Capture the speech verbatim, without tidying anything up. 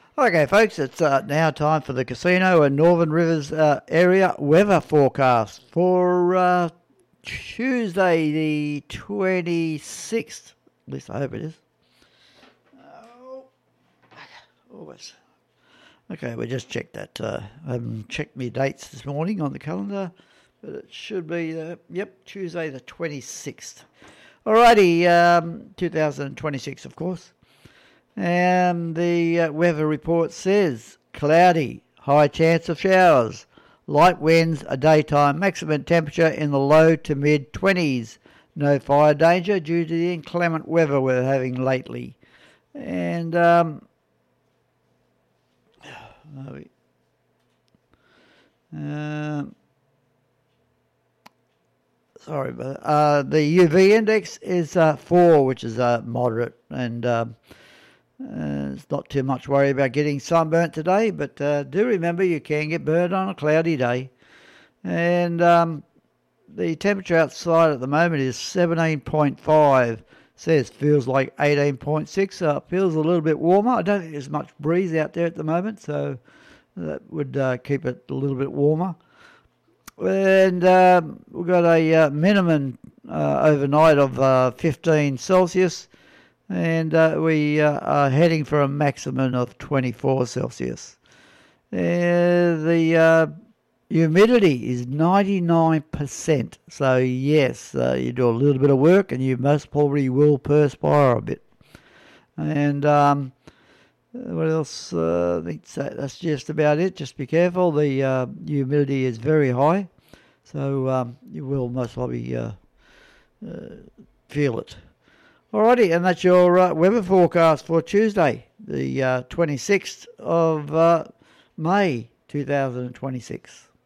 Okay, folks, it's uh, now time for the Casino and Northern Rivers uh, area weather forecast for uh, Tuesday the twenty-sixth. At least I hope it is. Oh, always. Okay, we just checked that. Uh, I haven't checked my dates this morning on the calendar, but it should be, uh, yep, Tuesday the twenty-sixth. Alrighty, um, two thousand twenty-six, of course. And the uh, weather report says cloudy, high chance of showers, light winds, a daytime maximum temperature in the low to mid twenties. No fire danger due to the inclement weather we're having lately. And, um, uh, sorry, but uh, the U V index is uh, four, which is uh, moderate, and um, Uh, it's not too much worry about getting sunburnt today, but uh, do remember you can get burned on a cloudy day. And um, the temperature outside at the moment is seventeen point five. Says feels like eighteen point six. Uh, feels a little bit warmer. I don't think there's much breeze out there at the moment, so that would uh, keep it a little bit warmer. And um, we've got a uh, minimum uh, overnight of uh, fifteen Celsius. And uh, we uh, are heading for a maximum of twenty-four Celsius. Uh, the uh, humidity is ninety-nine percent. So, yes, uh, you do a little bit of work and you most probably will perspire a bit. And um, what else? Uh, I think that's just about it. Just be careful. The uh, humidity is very high. So um, you will most probably uh, uh, feel it. Alrighty, and that's your uh, weather forecast for Tuesday, the uh, twenty-sixth of uh, May two thousand twenty-six.